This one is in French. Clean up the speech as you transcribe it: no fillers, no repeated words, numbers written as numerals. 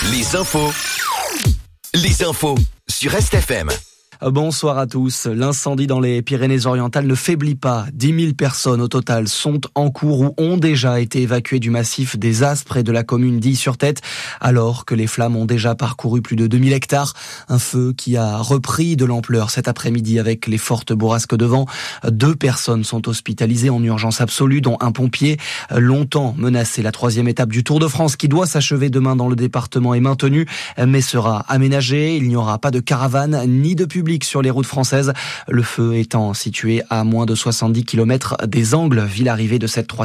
Les infos sur RestFM. Bonsoir à tous. L'incendie dans les Pyrénées-Orientales ne faiblit pas. 10 000 personnes au total sont en cours ou ont déjà été évacuées du massif des Aspres et de la commune d'Ille-sur-Tête, alors que les flammes ont déjà parcouru plus de 2000 hectares. Un feu qui a repris de l'ampleur cet après-midi avec les fortes bourrasques de vent. 2 personnes sont hospitalisées en urgence absolue, dont un pompier. Longtemps menacé, la 3e étape du Tour de France qui doit s'achever demain dans le département est maintenue, mais sera aménagée. Il n'y aura pas de caravane ni de public sur les routes françaises. Le feu étant situé à moins de 70 km des Angles, ville arrivée de cette 3e